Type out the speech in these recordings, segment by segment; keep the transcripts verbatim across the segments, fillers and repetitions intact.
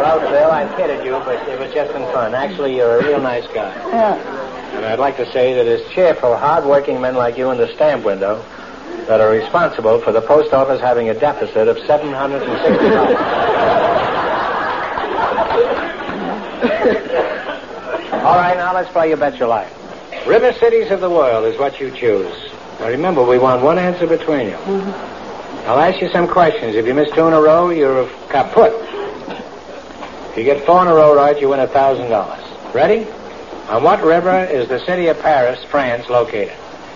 Rhodes, Bill, I kidded you, but it was just in fun. Actually, you're a real nice guy. Yeah. And I'd like to say that it's cheerful, hard-working men like you in the stamp window that are responsible for the post office having a deficit of seven hundred sixty dollars. All right, now let's play You Bet Your Life. River cities of the world is what you choose. Now remember, we want one answer between you. Mm-hmm. I'll ask you some questions. If you miss two in a row, you're kaput. If you get four in a row right, you win a thousand dollars. Ready? On what river is the city of Paris, France, located?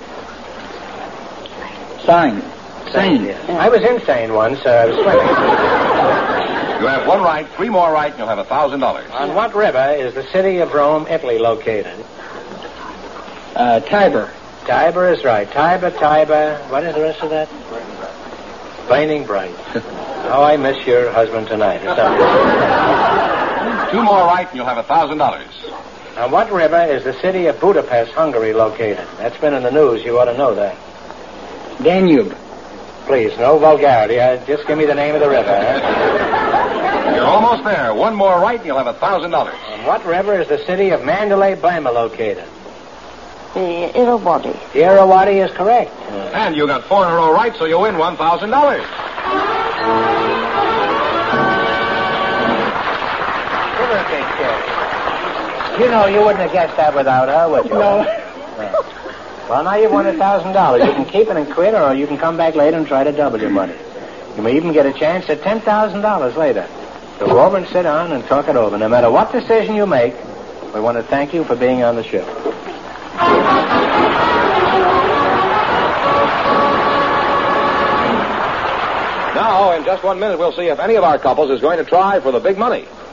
Seine. Seine. Yes. Yeah. I was in Seine once. Uh, I was swimming. You have one right, three more right, and you'll have a thousand dollars. On what river is the city of Rome, Italy, located? Uh, Tiber. Tiber is right. Tiber, Tiber. What is the rest of that? Burning bright. Oh, I miss your husband tonight. Two more right, and you'll have a thousand dollars. On what river is the city of Budapest, Hungary, located? That's been in the news. You ought to know that. Danube. Please, no vulgarity. Uh, just give me the name of the river. Huh? You're almost there. One more right, and you'll have a thousand dollars. On what river is the city of Mandalay, Burma, located? The Irrawaddy. The Irrawaddy is correct. And you got four in a row right, so you win one thousand dollars. You know, you wouldn't have guessed that without her, would you? No. no. Well, now you've won a thousand dollars. You can keep it and quit, or you can come back later and try to double your money. You may even get a chance at ten thousand dollars later. So go over and sit down and talk it over. No matter what decision you make, we want to thank you for being on the show. Now, in just one minute, we'll see if any of our couples is going to try for the big money.